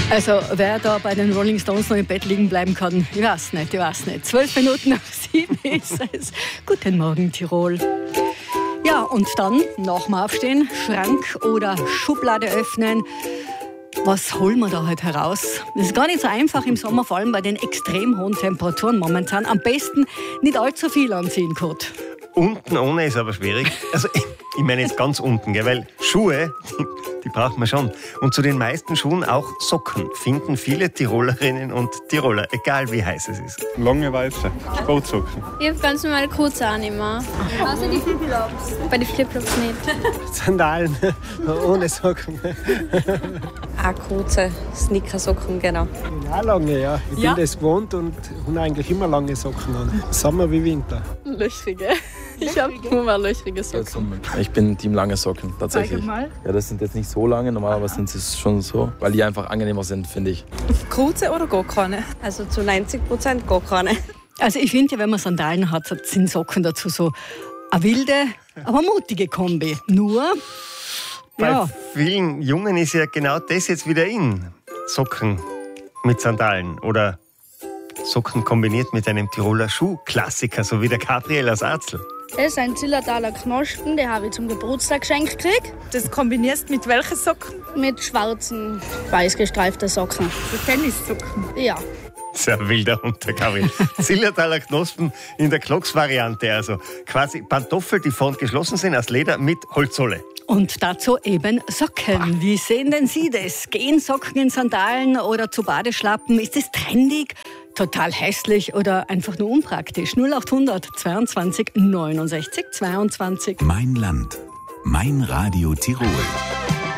Also, wer da bei den Rolling Stones noch im Bett liegen bleiben kann, ich weiß nicht. 12 Minuten nach 7 ist es. Guten Morgen, Tirol. Ja, und dann nach dem Aufstehen, Schrank oder Schublade öffnen. Was holen wir da heute heraus? Das ist gar nicht so einfach im Sommer, vor allem bei den extrem hohen Temperaturen momentan. Am besten nicht allzu viel anziehen, Kurt. Unten ohne ist aber schwierig. Also ich meine jetzt ganz unten, gell? Weil Schuhe, die braucht man schon. Und zu den meisten Schuhen auch Socken finden viele Tirolerinnen und Tiroler, egal wie heiß es ist. Lange weiße Sportsocken. Ich habe ganz normale kurze auch nicht mehr. Außer die Flipflops. Bei den Flipflops nicht. Sandalen ohne Socken. Auch kurze Sneakersocken, genau. Ja, lange, ja. Ich bin das gewohnt und habe eigentlich immer lange Socken an. Sommer wie Winter. Löchrige. Ich habe nur löchrige Socken. Ich bin Team lange Socken, tatsächlich. Mal. Ja, das sind jetzt nicht so lange, normalerweise sind sie schon so, weil die einfach angenehmer sind, finde ich. Kurze oder gar keine? Also zu 90% gar keine. Also ich finde ja, wenn man Sandalen hat, sind Socken dazu so eine wilde, aber mutige Kombi. Nur, Bei vielen Jungen ist ja genau das jetzt wieder in. Socken mit Sandalen oder Socken kombiniert mit einem Tiroler Schuhklassiker, so wie der Gabriel aus Arzl. Das ist ein Zillertaler Knospen, den habe ich zum Geburtstag geschenkt gekriegt. Das kombinierst mit welchen Socken? Mit schwarzen, weiß gestreiften Socken. So Tennissocken. Ja. Sehr wilder Hund, der Gabriel. Zillertaler Knospen in der Klocks-Variante, also quasi Pantoffel, die vorn geschlossen sind, aus Leder mit Holzsohle. und dazu eben Socken. Wie sehen denn Sie das? Gehen Socken in Sandalen oder zu Badeschlappen? Ist das trendig? Total hässlich oder einfach nur unpraktisch? 0800 22 69 22. Mein Land. Mein Radio Tirol.